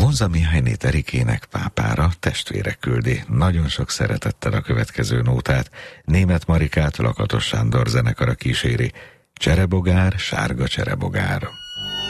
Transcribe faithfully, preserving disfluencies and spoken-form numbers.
Gonza Mihályné Erikének pápára testvére küldi nagyon sok szeretettel a következő nótát. Németh Marikát Lakatos Sándor zenekara kíséri. Cserebogár, sárga cserebogár.